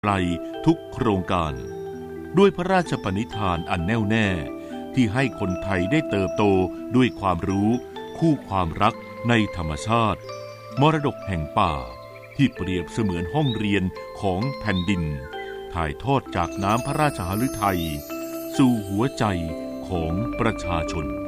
ไกลทุกโครงการด้วยพระราชปณิธานอันแน่วแน่ที่ให้คนไทยได้เติบโตด้วยความรู้คู่ความรักในธรรมชาติมรดกแห่งป่าที่เปรียบเสมือนห้องเรียนของแผ่นดินถ่ายทอดจากน้ำพระราชหฤทัยสู่หัวใจของประชาชน